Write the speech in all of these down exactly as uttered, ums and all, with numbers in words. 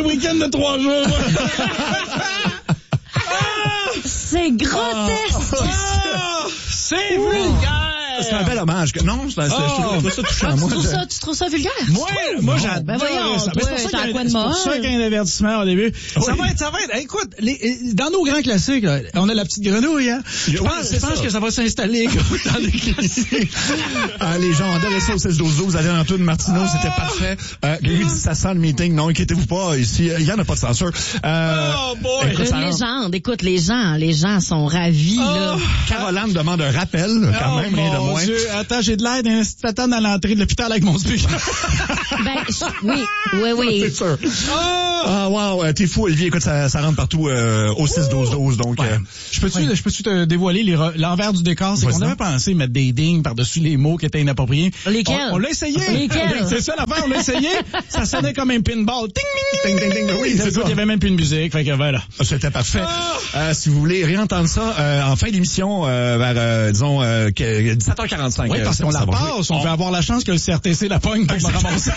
week-end de trois jours. C'est grotesque. Ah, c'est vulgaire. C'est un bel hommage. Non, c'est, oh. je trouve ça touchant. Ah, moi, tu, trouves je... ça, tu trouves ça vulgaire? Moi, moi, j'adore ben voyons, ça. Toi, c'est pour ça qu'il y a, quoi de c'est pour ça qu'il y a un avertissement au début. Oui. Ça va être, ça va être, écoute, les, dans nos grands classiques, là, on a la petite grenouille, hein. Je oui, pense, je pense que ça va s'installer comme dans les classiques. Ah, les gens adoraient ça au seize douze douze. Vous allez Antoine Martineau, ah. c'était parfait. Euh, lui dit, ça sent le meeting. Non, inquiétez-vous pas. Ici, il y en a pas de censure. Euh, oh, boy. Écoute, une légende. Écoute, les gens, les gens sont ravis, oh. là. Caroline demande un rappel, quand oh, même, rien de moins. Dieu. Attends, j'ai de l'air d'un statin à l'entrée de l'hôpital avec mon speaker. Ben, je, oui, oui, oui. C'est sûr. Oh. Ah, wow, euh, t'es fou, Olivier. Écoute, ça, ça rentre partout euh, au six douze douze. Donc, ouais. euh, je peux-tu, ouais. je peux-tu te dévoiler les re... l'envers du décor? C'est qu'on avait pensé mettre des dings par-dessus les mots qui étaient inappropriés. Lesquels? On, on l'a essayé. Lesquels? C'est ça l'affaire, on l'a essayé. Ça sonnait comme un pinball. Ding, ding, ding, ding, ding. Oui, c'est ça. Il y avait même plus de musique. Fait que voilà. C'était parfait. Oh. Euh, si vous voulez réentendre ça, euh, en fin d'émission, euh, vers, euh, disons, euh, dix-sept heures quarante-cinq. Oui, parce qu'on la passe. On, on veut avoir la chance que le C R T C la pogne pour me ramasser.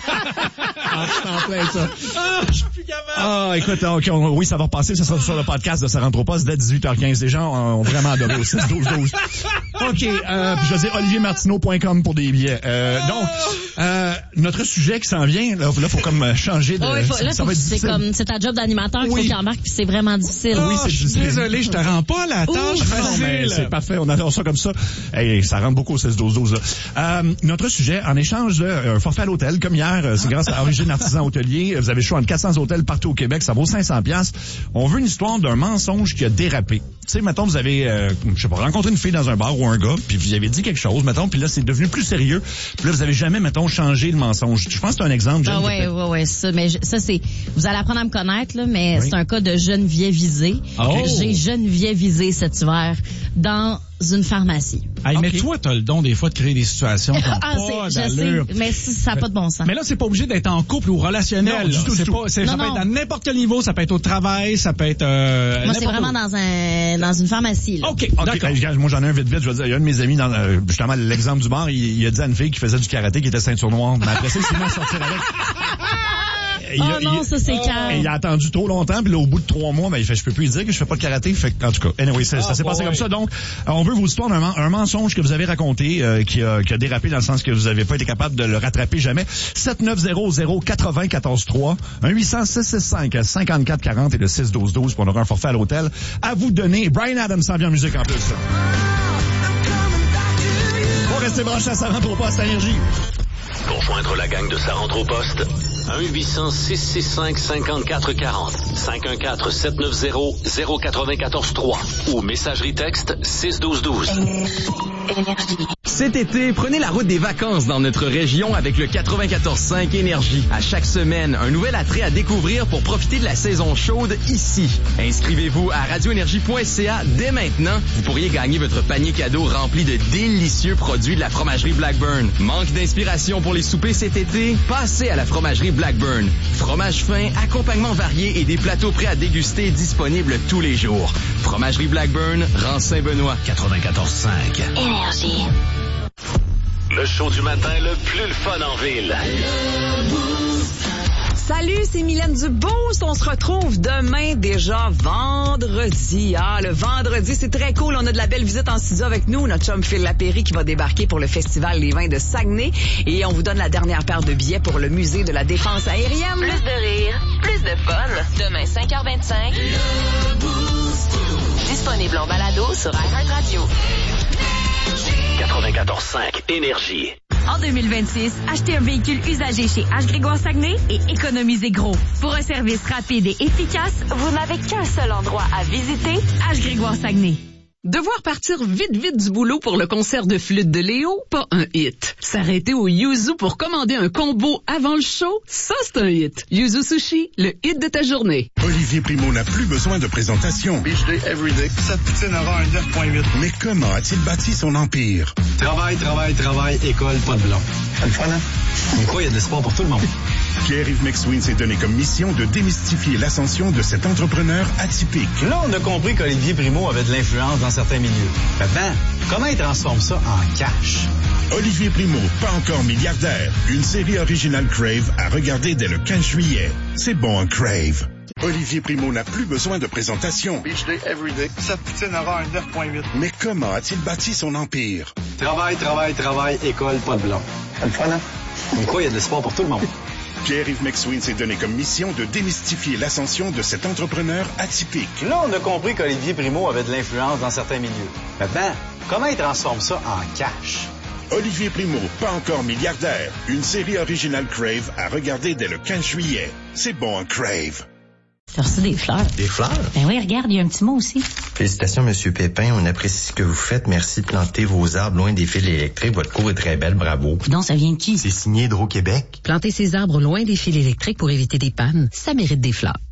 Ah, en plein ça. Ah, je suis plus capable. Ah, écoute, okay, on, oui, ça va repasser. Ça sera sur le podcast de Ça rentre au poste dès dix-huit heures quinze. Les gens ont vraiment adoré au six douze douze. OK. Euh, puis je vais dire olivier martineau point com pour des billets. Euh, donc, euh, notre sujet qui s'en vient, là, il faut comme changer de... Oh, il faut, là, ça faut va être c'est difficile. Comme, c'est ta job d'animateur qu'il oui. faut qu'il embarque, puis c'est vraiment difficile. Oh, oui, c'est je suis désolé, je te rends pas la tâche facile. C'est parfait, on adore ça comme ça. Hey, ça rentre beaucoup au six douze douze. Euh, notre sujet, en échange d'un forfait à l'hôtel, comme hier, c'est grâce à Origine Artisan Hôtelier. Vous avez le choix entre quatre cents hôtels partout au Québec, ça vaut cinq cents piastres. On veut une histoire d'un mensonge qui a dérapé. Tu sais, mettons, vous avez, euh, je sais pas, rencontré une fille dans un bar ou un gars, puis vous avez dit quelque chose, mettons, puis là, c'est devenu plus sérieux. Puis là, vous avez jamais, mettons, changé le mensonge. Je pense que c'est un exemple. Ah ouais, ouais, ouais, ça, mais je, ça, c'est, vous allez apprendre à me connaître, là, mais oui. c'est un cas de Genevièvisé. Oh. J'ai Genevièvisé cet hiver dans une pharmacie. Hey, okay. Mais toi, t'as le don des fois de créer des situations comme ah, pas c'est, d'allure. Je sais, mais ça n'a pas de bon sens. Mais là, c'est pas obligé d'être en couple ou relationnel. Non, du tout, c'est du pas, tout. c'est, non, ça non. peut être à n'importe quel niveau, ça peut être au travail, ça peut être... Euh, moi, c'est vraiment dans un dans une pharmacie. Là. OK, okay. D'accord. Hey, moi, j'en ai un vite vite. Je veux dire, il y a un de mes amis, dans euh, justement, l'exemple du bar, il, il a dit à une fille qui faisait du karaté, qui était ceinture noire. Mais après ça, il s'est mis à sortir avec. Oh a, non, il, ça c'est calme. Il a attendu trop longtemps, puis là, au bout de trois mois, ben, il fait, je peux plus lui dire que je fais pas de karaté. Fait en tout cas, anyway, ça, oh, ça s'est passé ouais. comme ça. Donc, on veut vos histoires d'un un mensonge que vous avez raconté, euh, qui a, qui a dérapé dans le sens que vous avez pas été capable de le rattraper jamais. sept neuf zéro zéro quatre-vingts quatorze trois, un huit cents six six cinq cinquante-quatre quarante et le six douze douze pour on aura un forfait à l'hôtel. À vous donner. Bryan Adams s'en vient en musique en plus. Pour rester branché à Ça rentre au poste à Énergie. Pour joindre la gang de Ça rentre au poste, un huit cents six six cinq cinquante-quatre quarante, cinq un quatre sept neuf zéro zéro quatre-vingt-quatorze trois ou messagerie texte six douze douze. Cet été, prenez la route des vacances dans notre région avec le quatre-vingt-quatorze cinq Énergie. À chaque semaine, un nouvel attrait à découvrir pour profiter de la saison chaude ici. Inscrivez-vous à radio énergie point c a dès maintenant. Vous pourriez gagner votre panier cadeau rempli de délicieux produits de la fromagerie Blackburn. Manque d'inspiration pour les soupers cet été? Passez à la fromagerie Blackburn. Fromage fin, accompagnement varié et des plateaux prêts à déguster disponibles tous les jours. Fromagerie Blackburn, rang Saint-Benoît. quatre-vingt-quatorze cinq. Énergie. Le show du matin le plus le fun en ville. Salut, c'est Mylène Duboost. On se retrouve demain, déjà vendredi. Ah, le vendredi, c'est très cool. On a de la belle visite en studio avec nous. Notre chum Phil Lapéry qui va débarquer pour le Festival Les Vins de Saguenay. Et on vous donne la dernière paire de billets pour le Musée de la Défense aérienne. Plus de rire, plus de fun. Demain, cinq heures vingt-cinq. Disponible en balado sur iHeartRadio. quatre-vingt-quatorze cinq Énergie. En deux mille vingt-six, achetez un véhicule usagé chez H. Grégoire Saguenay et économisez gros. Pour un service rapide et efficace, vous n'avez qu'un seul endroit à visiter, H. Grégoire Saguenay. Devoir partir vite vite du boulot pour le concert de flûte de Léo, pas un hit. S'arrêter au Yuzu pour commander un combo avant le show, ça c'est un hit. Yuzu Sushi, le hit de ta journée. Olivier Primo n'a plus besoin de présentation. Beach day, everyday. Cette poutine aura un neuf virgule huit. Mais comment a-t-il bâti son empire? Travail, travail, travail, école, pas de blanc. C'est le fun, hein? Comme quoi, il y a de l'espoir pour tout le monde. Pierre-Yves McSween s'est donné comme mission de démystifier l'ascension de cet entrepreneur atypique. Là, on a compris qu'Olivier Primo avait de l'influence dans certains milieux. Maintenant, comment il transforme ça en cash? Olivier Primo, pas encore milliardaire. Une série originale Crave à regarder dès le quinze juillet. C'est bon, un Crave. Olivier Primo n'a plus besoin de présentation. Beach day, everyday. Sa poutine aura un neuf virgule huit. Mais comment a-t-il bâti son empire? Travail, travail, travail, école, pas de blanc. C'est le fun, hein? Comme quoi, il y a de l'espoir pour tout le monde. Pierre-Yves McSween s'est donné comme mission de démystifier l'ascension de cet entrepreneur atypique. Là, on a compris qu'Olivier Primo avait de l'influence dans certains milieux. Maintenant, comment il transforme ça en cash? Olivier Primo, pas encore milliardaire. Une série originale Crave à regarder dès le quinze juillet. C'est bon, un Crave. T'as reçu des fleurs. Des fleurs? Ben oui, regarde, il y a un petit mot aussi. Félicitations, Monsieur Pépin. On apprécie ce que vous faites. Merci de planter vos arbres loin des fils électriques. Votre cour est très belle. Bravo. Donc, ça vient de qui? C'est signé Hydro-Québec. Planter ses arbres loin des fils électriques pour éviter des pannes, ça mérite des fleurs.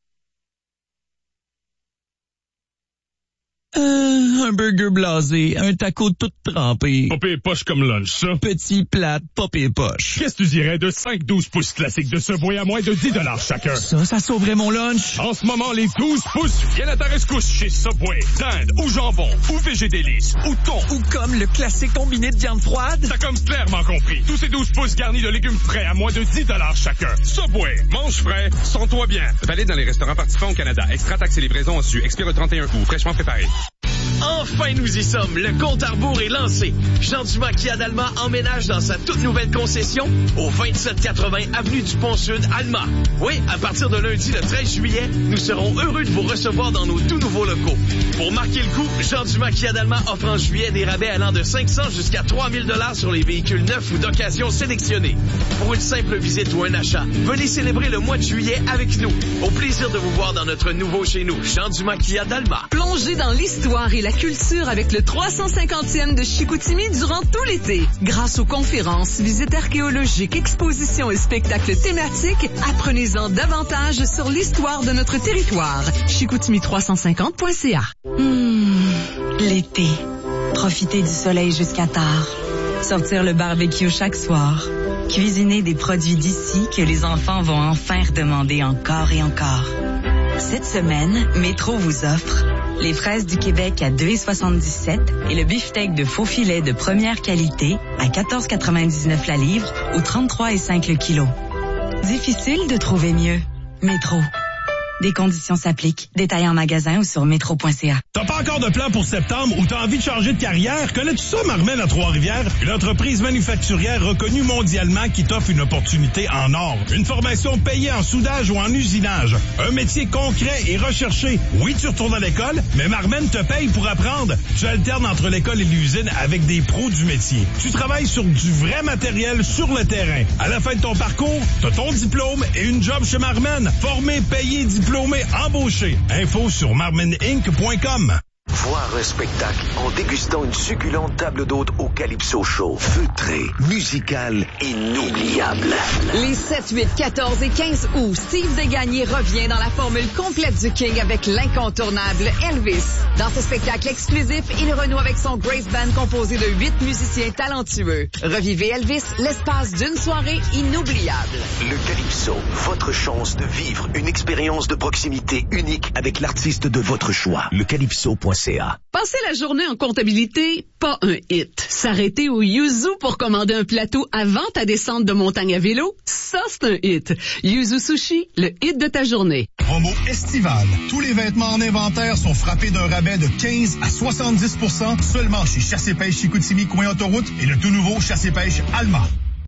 Euh, un burger blasé, un taco tout trempé. Popé et poche comme lunch, ça. Petit plat, popé et poche. Qu'est-ce que tu dirais de cinq douze pouces classiques de Subway à moins de dix dollars chacun? Ça, ça sauverait mon lunch. En ce moment, les douze pouces viennent à ta rescousse chez Subway. Dinde ou jambon ou végé délice ou thon. Ou comme le classique combiné de viande froide. T'as comme clairement compris. Tous ces douze pouces garnis de légumes frais à moins de dix dollars chacun. Subway, mange frais, sens-toi bien. Valide dans les restaurants participants au Canada. Extra taxes et livraison en su. Expire le trente et un août. Fraîchement préparé. Enfin, nous y sommes. Le compte à rebours est lancé. Jean Dumas Kia d'Alma emménage dans sa toute nouvelle concession au vingt-sept quatre-vingts avenue du Pont-Sud, Alma. Oui, à partir de lundi, le treize juillet, nous serons heureux de vous recevoir dans nos tout nouveaux locaux. Pour marquer le coup, Jean Dumas Kia d'Alma offre en juillet des rabais allant de cinq cents jusqu'à trois mille dollars sur les véhicules neufs ou d'occasion sélectionnés. Pour une simple visite ou un achat, venez célébrer le mois de juillet avec nous. Au plaisir de vous voir dans notre nouveau chez nous, Jean Dumas Kia d'Alma. Plongez dans l'histoire et la culture avec le trois cent cinquantième de Chicoutimi durant tout l'été. Grâce aux conférences, visites archéologiques, expositions et spectacles thématiques, apprenez-en davantage sur l'histoire de notre territoire. Chicoutimi trois cent cinquante point c a. Mmh, l'été. Profiter du soleil jusqu'à tard. Sortir le barbecue chaque soir. Cuisiner des produits d'ici que les enfants vont enfin redemander encore et encore. Cette semaine, Métro vous offre les fraises du Québec à deux dollars soixante-dix-sept et le beefsteak de faux filet de première qualité à quatorze quatre-vingt-dix-neuf la livre ou trente-trois et cinq le kilo. Difficile de trouver mieux. Métro. Des conditions s'appliquent. Détails en magasin ou sur métro point c a. T'as pas encore de plan pour septembre ou t'as envie de changer de carrière? Connais-tu ça, Marmen à Trois-Rivières? Une entreprise manufacturière reconnue mondialement qui t'offre une opportunité en or. Une formation payée en soudage ou en usinage. Un métier concret et recherché. Oui, tu retournes à l'école, mais Marmen te paye pour apprendre. Tu alternes entre l'école et l'usine avec des pros du métier. Tu travailles sur du vrai matériel sur le terrain. À la fin de ton parcours, t'as ton diplôme et une job chez Marmen. Formé, payé, diplômé, embauché. Info sur marmen inc point com. Voir un spectacle en dégustant une succulente table d'hôte au Calypso Show. Feutré, musical, inoubliable. Les sept, huit, quatorze et quinze août, Steve Desgagnés revient dans la formule complète du King avec l'incontournable Elvis. Dans ce spectacle exclusif, il renoue avec son Grace Band composé de huit musiciens talentueux. Revivez Elvis, l'espace d'une soirée inoubliable. Le Calypso, votre chance de vivre une expérience de proximité unique avec l'artiste de votre choix. Le calypso point c a. Passer la journée en comptabilité, pas un hit. S'arrêter au Yuzu pour commander un plateau avant ta descente de montagne à vélo, ça c'est un hit. Yuzu Sushi, le hit de ta journée. Promo estivale. Tous les vêtements en inventaire sont frappés d'un rabais de quinze à soixante-dix pour cent seulement chez Chasse et Pêche Chicoutimi, coin autoroute et le tout nouveau Chasse et Pêche Alma.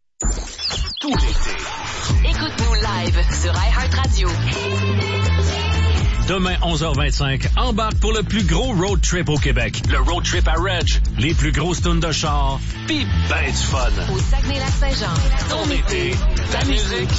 Tout l'été. Écoute-nous live sur iHeartRadio. Demain, onze heures vingt-cinq, embarque pour le plus gros road trip au Québec. Le road trip à Reg. Les plus grosses tunes de char, pis ben du fun. Au Saguenay-Lac-Saint-Jean. Ton été, ta musique.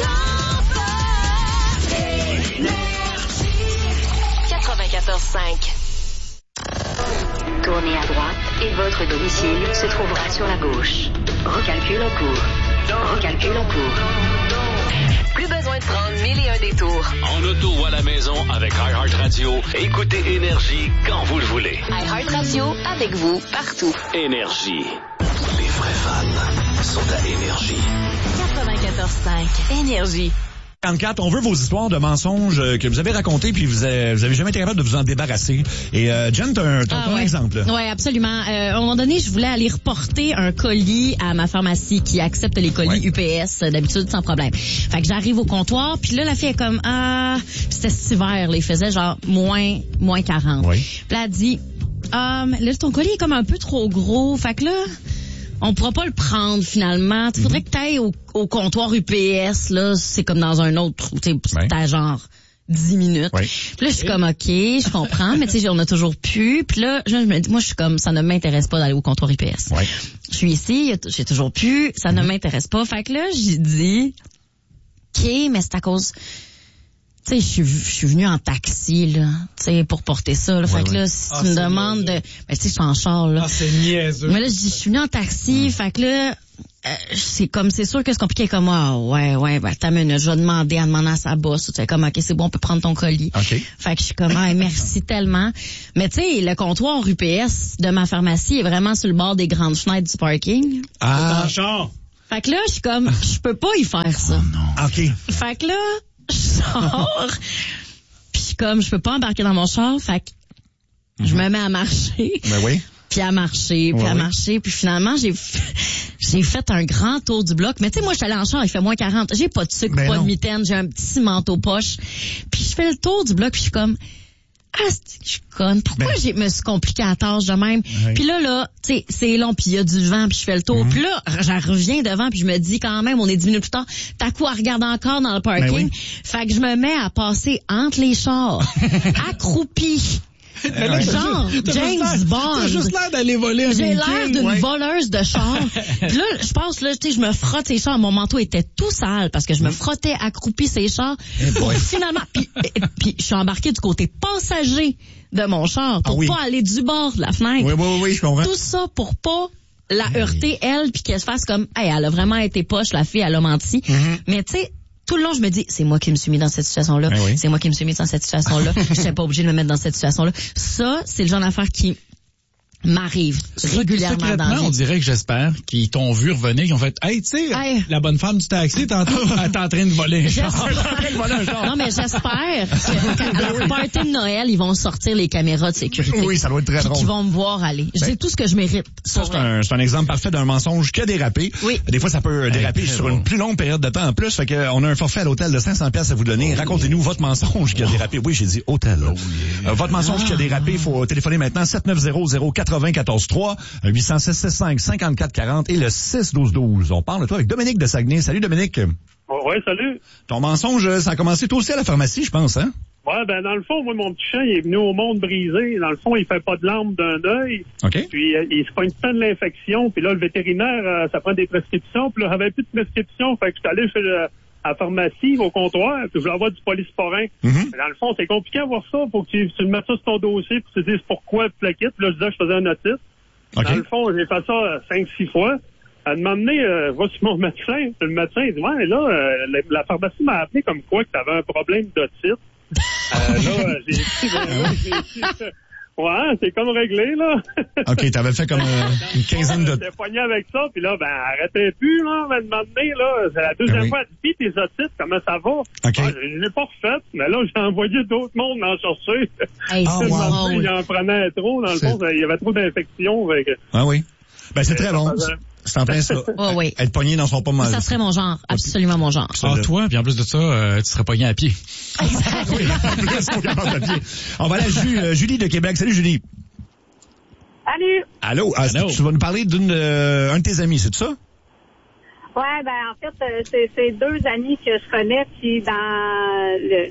quatre-vingt-quatorze cinq. Tournez à droite et votre domicile se trouvera sur la gauche. Recalcul en cours. Recalcul en cours. Plus besoin de prendre mille et un détours. En auto ou à la maison avec iHeartRadio, écoutez Énergie quand vous le voulez. iHeartRadio, avec vous, partout. Énergie. Les vrais fans sont à Énergie. quatre-vingt-quatorze cinq. Énergie. quarante-quatre, on veut vos histoires de mensonges que vous avez racontées puis vous avez, vous avez jamais été capable de vous en débarrasser. Et euh, Jen, t'as un, t'as ah, un ouais. exemple. Oui, absolument. Euh, à un moment donné, je voulais aller reporter un colis à ma pharmacie qui accepte les colis ouais. U P S d'habitude sans problème. Fait que j'arrive au comptoir, puis là, la fille est comme, ah, c'était cet hiver, là, il faisait genre moins, moins quarante. Oui. Puis là, elle dit, ah, um, là, ton colis est comme un peu trop gros. Fait que là, on pourra pas le prendre finalement. Il faudrait mm-hmm. que tu ailles au, au comptoir U P S, là, c'est comme dans un autre, tu sais, c'était genre dix minutes. Oui. Puis là, je suis comme, OK, je comprends, mais tu sais, on a toujours pu. Puis là, je me dis, moi, je suis comme, ça ne m'intéresse pas d'aller au comptoir U P S. Oui. Je suis ici, j'ai toujours pu, ça mm-hmm. ne m'intéresse pas. Fait que là, j'ai dit, OK, mais c'est à cause... Tu sais, je suis, je suis venue en taxi, là, tu sais, pour porter ça, là. Ouais, fait que là, si ah, tu me demandes niaiseux. de, ben, tu sais, je suis en char, là. Ah, c'est niaiseux. Mais là, je dis, je suis venue en taxi, mmh. fait que là, euh, c'est comme, c'est sûr que c'est compliqué comme, ah, ouais, ouais, ben, t'as minute, je vais demander à demander à sa boss, tu sais, comme, OK, c'est bon, on peut prendre ton colis. OK. Fait que je suis comme, ah, merci tellement. Mais tu sais, le comptoir U P S de ma pharmacie est vraiment sur le bord des grandes fenêtres du parking. Ah. En char. Fait que là, je suis comme, je peux pas y faire ça. Oh non. OK. Fait que là, je sors, puis comme je peux pas embarquer dans mon char, fait que mm-hmm. je me mets à marcher. Ben oui. Puis à marcher, puis ouais, à oui. marcher, puis finalement j'ai j'ai fait un grand tour du bloc. Mais tu sais, moi je suis allée en char, il fait moins quarante. J'ai pas de sucre, ben pas non. de mitaine, j'ai un petit manteau poche. Puis je fais le tour du bloc, puis je suis comme ah, je suis conne. Pourquoi ben, je me suis compliqué à la tâche de même? Oui. Puis là, là, tu sais, c'est long, puis il y a du vent, puis je fais le tour. Mm-hmm. Puis là, j'en reviens devant, puis je me dis quand même, on est dix minutes plus tard, t'as quoi à regarder encore dans le parking? Ben oui. Fait que je me mets à passer entre les chars, accroupi. Mais là, genre, t'as James juste Bond. T'as juste l'air d'aller voler un J'ai l'air d'une ouais. voleuse de char. Puis là, je pense, là, tu sais, je me frotte ces chars. Mon manteau était tout sale parce que je me frottais accroupi ces chars. Hey pour finalement, puis, puis je suis embarquée du côté passager de mon char pour ah oui. pas aller du bord de la fenêtre. Oui, oui, oui, je comprends. Tout ça pour pas la heurter, elle, puis qu'elle se fasse comme, hey, elle a vraiment été poche, la fille, elle a menti. Mm-hmm. Mais tu sais, tout le long, je me dis, c'est moi qui me suis mis dans cette situation-là. Ben oui. C'est moi qui me suis mis dans cette situation-là. Je n'étais pas obligée de me mettre dans cette situation-là. Ça, c'est le genre d'affaire qui m'arrive régulièrement dans la vie. On dirait que j'espère qu'ils t'ont vu revenir, qu'ils ont fait, hey, tu sais, hey. la bonne femme du taxi, t'es en train de voler un char. Non, mais j'espère qu'à leur party de Noël, ils vont sortir les caméras de sécurité. Oui, ça doit être très drôle. Ils vont me voir aller. Je ben, dis tout ce que je mérite. Ça, c'est un, c'est un exemple parfait d'un mensonge qui a dérapé. Oui. Des fois, ça peut déraper hey, sur une plus longue période de temps en plus. Fait qu'on a un forfait à l'hôtel de cinq cents dollars à vous donner. Oh, Racontez-nous yeah. votre mensonge qui a dérapé. Oui, j'ai dit hôtel. Oh, yeah. euh, votre mensonge ah. qui a dérapé, il faut téléphoner maintenant sept neuf zéro zéro quatre vingt quatorze trois. huit zéro six six cinq cinquante-quatre quarante et le six douze douze. On parle de toi avec Dominique de Saguenay. Salut Dominique. Oh, ouais, salut. Ton mensonge, ça a commencé toi aussi à la pharmacie, je pense, hein? Ouais, ben dans le fond, moi, mon petit chien, il est venu au monde brisé. Dans le fond, il fait pas de lampe d'un œil. OK. Puis euh, il se pointe tant de l'infection. Puis là, le vétérinaire, euh, ça prend des prescriptions. Puis là, j'avais plus de prescriptions. Fait que je suis allé chez le, à la pharmacie, au comptoir, puis je voulais avoir du polysporin. Mm-hmm. Dans le fond, c'est compliqué à voir ça. Faut que tu, tu mettes ça sur ton dossier pour que tu te dises pourquoi tu le quittes. Puis là, je disais, je faisais un notice. Okay. Dans le fond, j'ai fait ça cinq, six fois. Elle m'a amené, euh, va sur mon médecin. Le médecin, il dit, ouais, là, euh, la, la pharmacie m'a appelé comme quoi que t'avais un problème d'otite. Euh, là, j'ai dit, ben, j'ai dit, ouais, c'est comme réglé, là. OK, t'avais fait comme euh, une quinzaine de... J'étais poigné avec ça, puis là, ben, arrêtez plus, là, à demander, là. C'est la deuxième ben oui. fois, elle dit, tes otites, comment ça va? OK. Ah, je l'ai pas refait, mais là, j'ai envoyé d'autres mondes en chercher. Hey, ah, wow. Il en prenait trop, dans le fond, il y avait trop d'infections. Avec... Ah oui. Ben, c'est très bon. C'est en plein ça. Oh, oui. Être pogné dans son pommage. Ça serait mon genre. Absolument mon genre. Ah, toi, puis en plus de ça, euh, tu serais pogné à pied. Exact. Oui, en plus, on capable à pied. On va aller à Ju- euh, Julie de Québec. Salut, Julie. Salut. Allô. Ah, tu vas nous parler d'une, euh, un de tes amis, c'est ça? Ouais, ben, en fait, euh, c'est, c'est deux amis que je connais, puis dans le,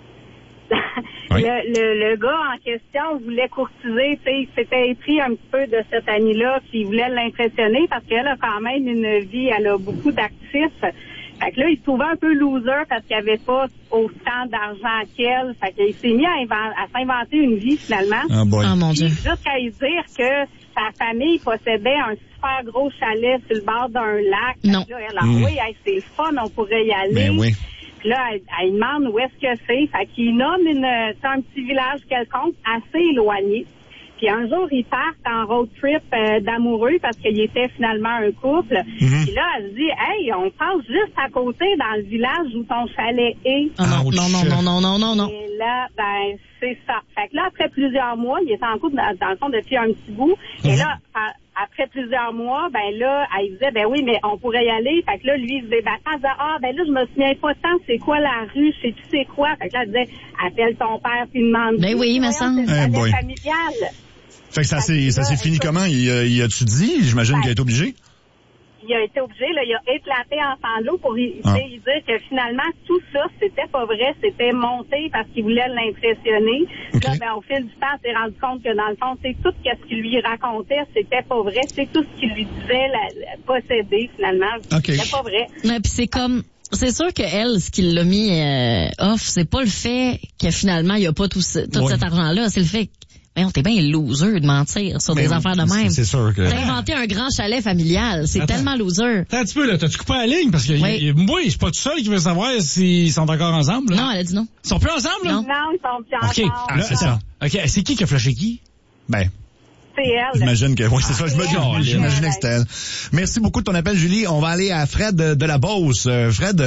oui. le, le, le gars en question voulait courtiser, tu sais, il s'était épris un petit peu de cette amie-là, puis il voulait l'impressionner parce qu'elle a quand même une vie, elle a beaucoup d'actifs. Fait que là, il se trouvait un peu loser parce qu'il avait pas autant d'argent qu'elle. Fait qu'il s'est mis à, invent- à s'inventer une vie, finalement. Oh boy. Oh mon Dieu. Jusqu'à lui dire que sa famille possédait un super gros chalet sur le bord d'un lac. Non. Là, elle a dit, mmh. oui, hey, c'est le fun, on pourrait y aller. Ben oui. Puis là, elle, elle demande où est-ce que c'est. Fait qu'il nomme une, c'est un petit village quelconque assez éloigné. Puis un jour, ils partent en road trip euh, d'amoureux parce qu'ils étaient finalement un couple. Mm-hmm. Puis là, elle se dit, hey, on passe juste à côté dans le village où ton chalet est. Oh non, non, non, non, non, non, non, non. Et là, ben, c'est ça. Fait que là, après plusieurs mois, il était en couple dans, dans le fond depuis un petit bout. Mm-hmm. Et là, après plusieurs mois, ben là, elle disait, ben oui, mais on pourrait y aller. Fait que là, lui, il se débattait. Elle disait, ah, ben là, je me souviens pas tant, c'est quoi la rue, je sais tu sais quoi. Fait que là, elle disait, appelle ton père puis demande. Ben oui, mais ça. C'est une hey familiale. Fait que ça s'est, ça s'est fini comment? Il, il a-tu dit? J'imagine ben, qu'il a été obligé? Il a été obligé, là, il a éclaté en sanglots pour y, ah. y dire que finalement, tout ça, c'était pas vrai, c'était monté parce qu'il voulait l'impressionner. Okay. Là, ben, au fil du temps, on s'est rendu compte que dans le fond, c'est tout ce qu'il lui racontait, c'était pas vrai. C'est tout ce qu'il lui disait la, la posséder, finalement. Okay. C'était pas vrai. Ouais, puis c'est comme... C'est sûr que elle, ce qui l'a mis euh, off, c'est pas le fait que finalement, il y a pas tout, ce, tout oui. cet argent-là, c'est le fait que on t'es bien loser de mentir sur mais des oui, affaires de même. C'est sûr que... T'as inventé un grand chalet familial. C'est Attends, tellement loser. Attends un petit peu, là. T'as-tu coupé la ligne? Parce que oui. y, y, moi, je suis pas tout seul qui veut savoir s'ils sont encore ensemble, là. Non, elle a dit non. Ils sont plus ensemble, là? Non, ils sont plus ensemble. OK. Ah, c'est ça. OK. C'est qui qui a flashé qui? Ben... C'est elle. J'imagine que, oui, c'est ça. Je me dis, j'imaginais que c'était elle. Merci beaucoup de ton appel, Julie. On va aller à Fred de, de la Beauce. Fred,